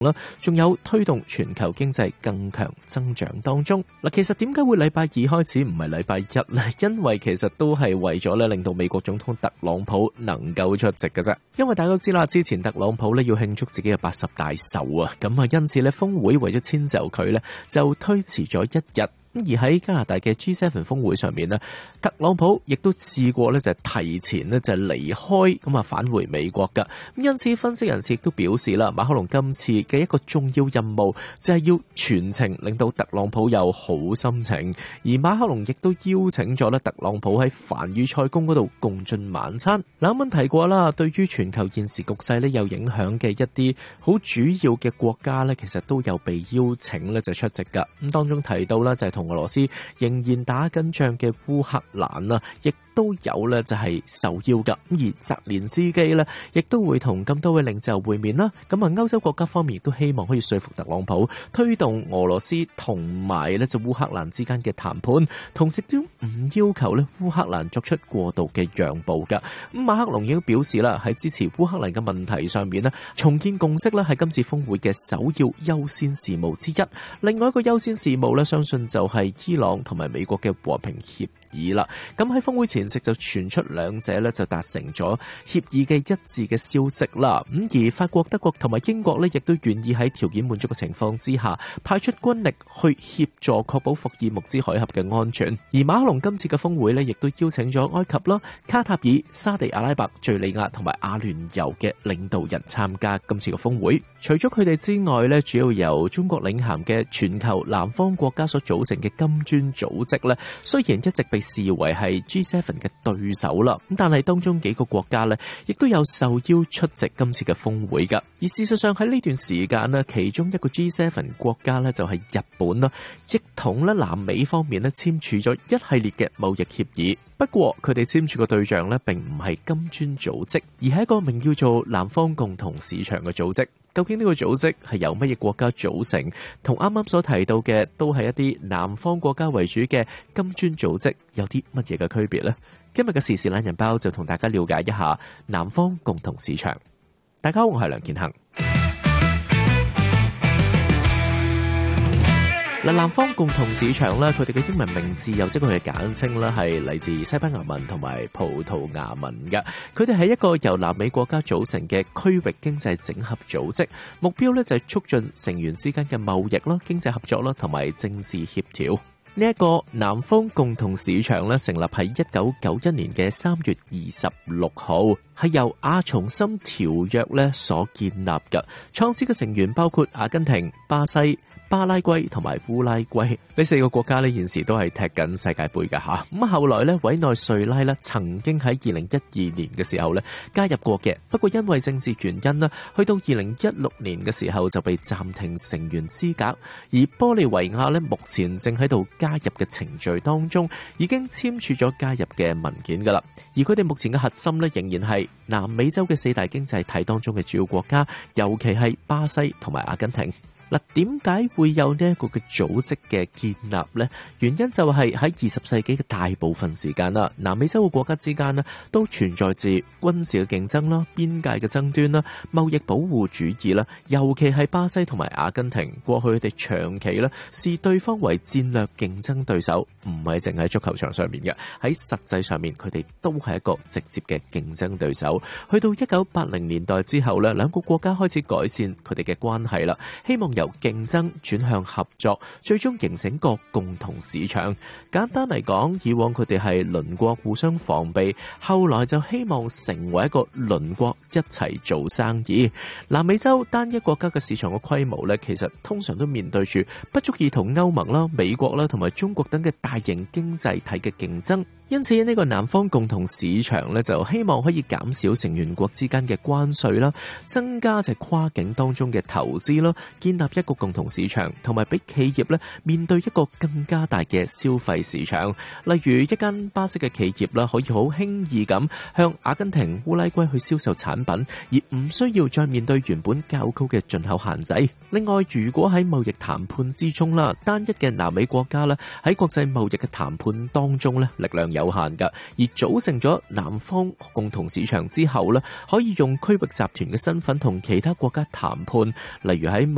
啦，仲有推動全球經濟更強增長當中。其實點解會禮拜二開始唔係禮拜一呢？因為其實都係為咗咧令到美國總統特朗普能夠出席嘅啫。因為大家都知啦，之前特朗普咧要慶祝自己嘅80大壽啊，咁啊因此咧峰會為咗遷就佢咧就推遲咗一日。而喺加拿大嘅 G7 峰會上面呢，特朗普亦都試過咧就提前咧就離開，咁啊返回美國噶。因此分析人士亦都表示啦，馬克龍今次嘅一個重要任務就係要全程令到特朗普有好心情，而馬克龍亦都邀請咗咧特朗普喺凡爾賽宮嗰度共進晚餐。啱啱提過啦，對於全球現時局勢咧有影響嘅一啲好主要嘅國家咧，其實都有被邀請咧就出席噶。咁當中提到啦，就係同俄羅斯仍然打緊仗嘅烏克蘭啊，亦都有咧就係受邀噶。而澤連斯基咧亦都會同咁多位領袖會面啦。咁啊，歐洲國家方面亦都希望可以說服特朗普推動俄羅斯同埋咧就烏克蘭之間嘅談判，同時都唔要求咧烏克蘭作出過度嘅讓步噶。咁馬克龍亦都表示啦，喺支持烏克蘭嘅問題上面咧，重建共識咧係今次峰會嘅首要優先事務之一。另外一個優先事務咧，相信就係伊朗同埋美國嘅和平協議啦。咁喺峰會前夕就傳出兩者咧就達成咗協議嘅一致嘅消息啦。咁而法國、德國同埋英國咧亦都願意喺條件滿足嘅情況之下，派出軍力去協助確保霍爾木茲海峽嘅安全。而馬克龍今次嘅峰會咧，亦都邀請咗埃及啦、卡塔爾、沙地阿拉伯、敘利亞同埋阿聯酋嘅領導人參加今次嘅峰會。除咗佢哋之外咧，主要由中國領銜嘅全球南方國家所組成嘅金磚組織咧，雖然一直被視為係 G7 嘅對手啦，咁但係當中幾個國家咧，亦都有受邀出席今次嘅峰會噶。而事實上喺呢段時間咧，其中一個 G7 國家咧就係日本啦，亦同咧南美方面咧簽署咗一系列嘅貿易協議。不過佢哋簽署嘅對象咧並唔係金磚組織，而係一個名叫做南方共同市場嘅組織。究竟呢個組織係由乜嘢國家組成？同啱啱所提到嘅都係一啲南方國家為主嘅金磚組織，有啲乜嘢嘅區別呢？今日嘅時事懶人包就同大家了解一下南方共同市場。大家好，我係梁健恒。南方共同市場咧，佢哋嘅英文名字又即係佢嘅簡稱咧，係嚟自西班牙文同埋葡萄牙文嘅。佢哋係一個由南美國家組成嘅區域經濟整合組織，目標咧就係促進成員之間嘅貿易啦、經濟合作啦同埋政治協調。呢一個南方共同市場咧，成立喺1991年嘅3月26號，係由阿松森條約咧所建立嘅。創始嘅成員包括阿根廷、巴西、巴拉圭同埋烏拉圭呢4個國家呢，現時都係踢緊世界盃㗎吓。咁後來呢，委內瑞拉呢曾經喺2012年嘅時候呢加入過嘅，不過因為政治原因呢，去到2016年嘅時候就被暫停成員資格。而玻利維亞呢，目前正喺度加入嘅程序當中，已經簽署咗加入嘅文件㗎啦。而佢哋目前嘅核心呢，仍然係南美洲嘅4大經濟體當中嘅主要國家，尤其係巴西同埋阿根廷。嗱，點解會有呢一個嘅組織嘅建立呢？原因就係喺20世紀嘅大部分時間啦，南美洲嘅國家之間呢都存在住軍事嘅競爭啦、邊界嘅爭端啦、貿易保護主義啦，尤其係巴西同埋阿根廷，過去佢哋長期咧視對方為戰略競爭對手，唔係淨喺足球場上面嘅，喺實際上面佢哋都係一個直接嘅競爭對手。去到1980年代之後咧，兩個國家開始改善佢哋嘅關係啦，希望由競爭轉向合作，最終形成個共同市場。簡單嚟講，以往佢哋係鄰國互相防備，後來就希望成為一個鄰國一齊做生意。南美洲單一國家嘅市場嘅規模呢，其實通常都面對住不足以同歐盟啦、美國啦同埋中國等嘅大型經濟體嘅競爭。因此呢個南方共同市場呢，就希望可以減少成員國之間嘅關稅啦，增加就跨境當中嘅投資啦，建立一個共同市場，同埋俾企業呢面對一個更加大嘅消費市場。例如一間巴西嘅企業啦，可以好輕易咁向阿根廷、烏拉圭去銷售產品，而唔需要再面對原本較高嘅進口限制。另外，如果喺貿易談判之中啦，單一嘅南美國家咧喺國際貿易嘅談判當中咧，力量有限噶，而組成咗南方共同市場之後咧，可以用區域集團嘅身份同其他國家談判，例如喺